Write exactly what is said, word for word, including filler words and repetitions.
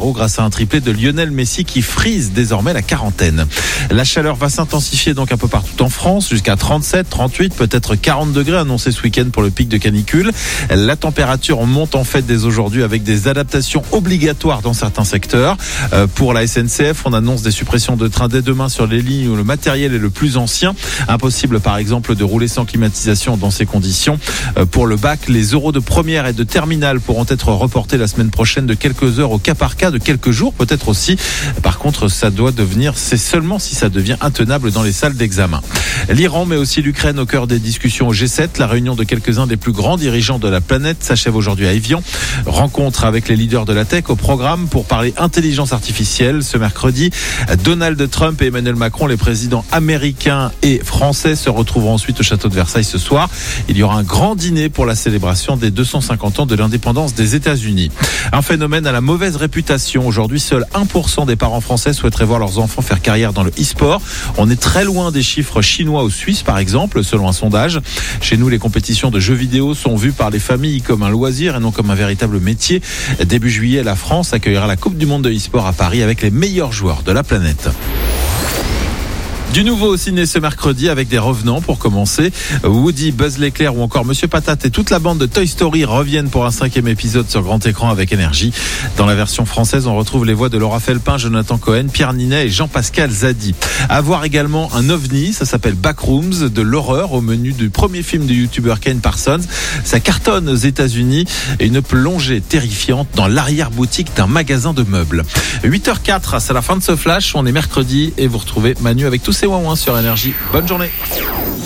zéro grâce à un triplé de Lionel Messi qui frise désormais la quarantaine. La chaleur va s'intensifier donc un peu partout en France, jusqu'à trente-sept, trente-huit, peut-être quarante degrés annoncés ce week-end pour le pic de canicule. La température monte en fait dès aujourd'hui avec des adaptations obligatoires dans certains secteurs. Euh, pour la S N C F, on annonce des suppressions de trains dès demain sur les lignes où le matériel est le plus ancien. Impossible par exemple de rouler sans climatisation dans ces conditions. Euh, pour le bac, les euros de première et de terminale pourront être reportés la semaine prochaine de quelques heures au cas par cas, de quelques jours peut-être aussi. Par contre, ça doit devenir, c'est seulement si ça devient intenable dans les salles d'examen. L'Iran mais aussi l'Ukraine au cœur des discussions au G sept. La réunion de quelques-uns des plus grands dirigeants de la planète s'achève aujourd'hui à Évian. Rencontre avec les leaders de la tech au programme pour parler intelligence artificielle. Ce mercredi, Donald Trump et Emmanuel Macron, les présidents américains et français, se retrouveront ensuite au château de Versailles ce soir. Il y aura un grand dîner pour la célébration des deux cent cinquante ans de l'indépendance des États-Unis. Un phénomène à la mauvaise réputation. Aujourd'hui, seul un pour cent des parents français souhaiteraient voir leurs enfants faire carrière dans le e-sport. On est très loin des chiffres chinois ou suisses, par exemple, selon un sondage. Chez nous, les compétitions de jeux vidéo sont vues par les familles comme un loisir et non comme un véritable métier. Début juillet, la France accueillera la Coupe du monde de e-sport à Paris avec les meilleurs joueurs de la planète. Du nouveau au ciné ce mercredi avec des revenants pour commencer. Woody, Buzz l'éclair ou encore Monsieur Patate et toute la bande de Toy Story reviennent pour un cinquième épisode sur grand écran avec énergie. Dans la version française, on retrouve les voix de Laura Felpin, Jonathan Cohen, Pierre Ninet et Jean-Pascal Zadi. À voir également un ovni, ça s'appelle Backrooms, de l'horreur au menu du premier film du youtubeur Ken Parsons. Ça cartonne aux États-Unis et une plongée terrifiante dans l'arrière-boutique d'un magasin de meubles. huit heures quatre, c'est la fin de ce flash. On est mercredi et vous retrouvez Manu avec tous ses ouin-ouin sur Énergie. Bonne journée.